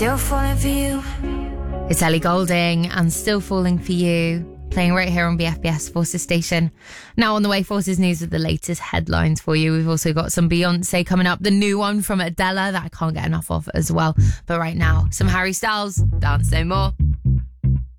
Still falling for you. It's Ellie Goulding and Still Falling For You, playing right here on BFBS Forces Station. Now on the way, Forces News with the latest headlines for you. We've also got some Beyonce coming up, the new one from Adele that I can't get enough of as well. But right now, some Harry Styles, Dance No More.